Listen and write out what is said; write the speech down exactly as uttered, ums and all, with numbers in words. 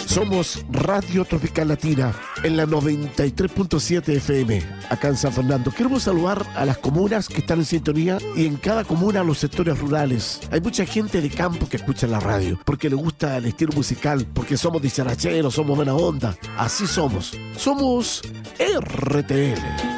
Somos Radio Tropical Latina en la noventa y tres punto siete F M, acá en San Fernando. Queremos saludar a las comunas que están en sintonía y en cada comuna a los sectores rurales. Hay mucha gente de campo que escucha la radio porque le gusta el estilo musical, porque somos dicharacheros, somos buena onda. Así somos. Somos R T L.